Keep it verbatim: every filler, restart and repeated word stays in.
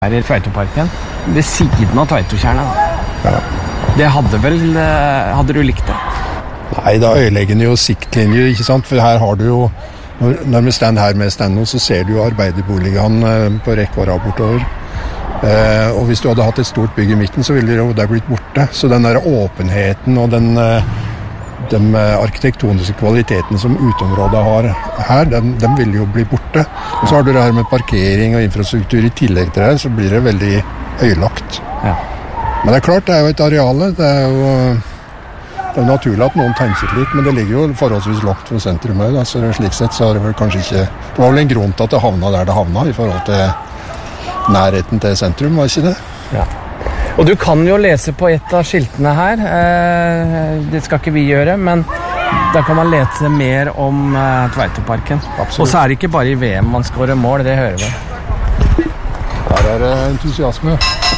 Her i Tveitoparken, ved siden av Tveitotjernet. Ja. Det hadde vel, hadde du likt det? Nei, da øyelegger jo siktlinjer, ikke sant? For her har du jo, når vi stender her med standen, så ser du jo arbeiderboligen på rekke og rad bortover. Eh, og hvis du hadde hatt et stort bygg i midten, så ville det jo der blitt borte. Så den der åpenheten og den, de arkitektoniske kvalitetene som uteområdet har her, den, den vil jo bli borte. Og så har du det her med parkering og infrastruktur i tillegg til det, så blir det veldig øylagt. Ja. Men det er klart, det er jo et areale, det er jo, det er jo naturlig at noen tenker litt, men det ligger jo forholdsvis langt fra sentrum her, da, så slik sett så er det vel kanskje ikke, det var vel en grunn til at det havna der det havna i forhold til nærheten til sentrum, var ikke det? Ja. Og du kan jo lese på et av skiltene her, det skal ikke vi gjøre, men da kan man lese mer om Tveitoparken. Absolutt. Og så er det ikke bare i V M man skårer mål, det hører vi. Her er det entusiasme.